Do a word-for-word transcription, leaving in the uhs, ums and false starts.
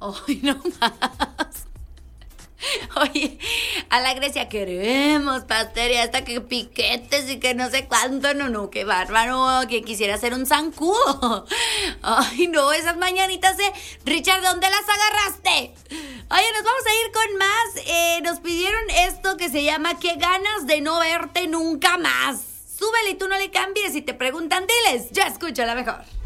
Ay, no más. Oye, a la Grecia queremos pastel y hasta que piquetes y que no sé cuánto. No, no, qué bárbaro, que quisiera hacer un zancudo. Ay, no, esas mañanitas de Richard, ¿de dónde las agarraste? Oye, nos vamos a ir con más. Eh, nos pidieron esto que se llama Qué ganas de no verte nunca más. Súbele y tú no le cambies. Si te preguntan, diles, ya escucha la mejor.